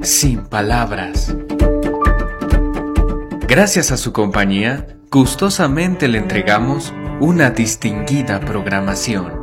sin palabras. Gracias a su compañía, gustosamente le entregamos una distinguida programación.